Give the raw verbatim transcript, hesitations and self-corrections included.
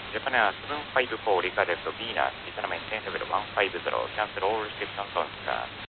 Japan seven five four, Ricardo Vina, Japan maintain level one five zero, cancel all restrictions on scan.